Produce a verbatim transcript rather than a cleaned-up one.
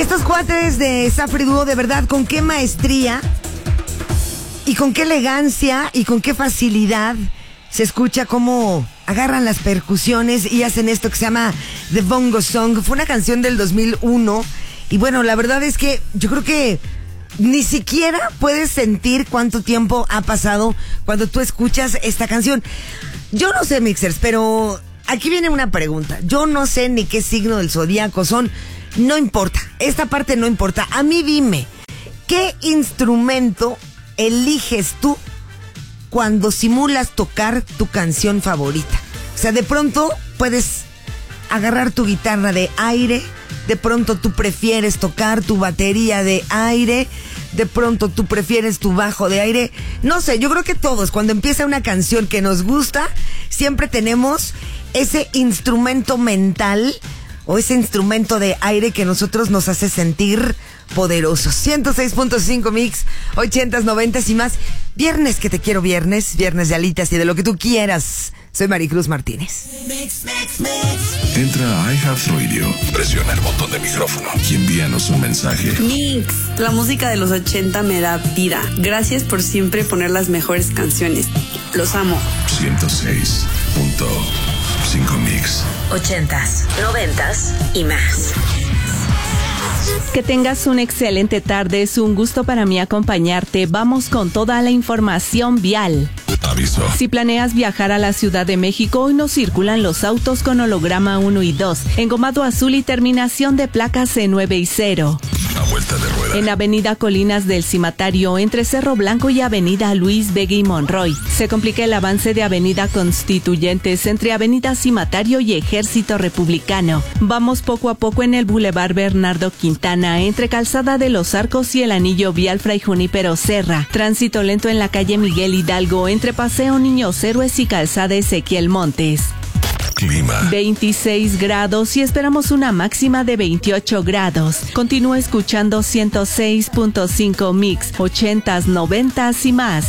Estos cuates de Safri Duo, de verdad, con qué maestría y con qué elegancia y con qué facilidad se escucha cómo agarran las percusiones y hacen esto que se llama The Bongo Song. Fue una canción del dos mil uno y bueno, la verdad es que yo creo que ni siquiera puedes sentir cuánto tiempo ha pasado cuando tú escuchas esta canción. Yo no sé, mixers, pero aquí viene una pregunta. Yo no sé ni qué signo del zodíaco son. No importa, esta parte no importa. A mí dime, ¿qué instrumento eliges tú cuando simulas tocar tu canción favorita? O sea, de pronto puedes agarrar tu guitarra de aire, de pronto tú prefieres tocar tu batería de aire, de pronto tú prefieres tu bajo de aire. No sé, yo creo que todos, cuando empieza una canción que nos gusta, siempre tenemos ese instrumento mental o ese instrumento de aire que nosotros nos hace sentir poderosos. ciento seis punto cinco Mix, ochentas, noventas y más. Viernes que te quiero, viernes, viernes de alitas y de lo que tú quieras. Soy Maricruz Martínez. Mix, mix, mix. Entra a iHeartRadio, presiona el botón de micrófono y envíanos un mensaje. Mix, la música de los ochenta me da vida. Gracias por siempre poner las mejores canciones. Los amo. ciento seis punto cinco Mix. Ochentas, noventas y más. Que tengas una excelente tarde, es un gusto para mí acompañarte. Vamos con toda la información vial. Aviso. Si planeas viajar a la Ciudad de México, hoy no circulan los autos con holograma uno y dos, engomado azul y terminación de placas C nueve y cero. A vuelta de rueda. En Avenida Colinas del Cimatario, entre Cerro Blanco y Avenida Luis Vega y Monroy, se complica el avance de Avenida Constituyentes entre Avenida Cimatario y Ejército Republicano. Vamos poco a poco en el Boulevard Bernardo Quintana, entre Calzada de los Arcos y el Anillo Vial Fray Junípero Serra. Tránsito lento en la calle Miguel Hidalgo, entre Paseo Niños Héroes y Calzada Ezequiel Montes. Clima. veintiséis grados y esperamos una máxima de veintiocho grados. Continúa escuchando ciento seis punto cinco Mix, ochentas, noventas y más.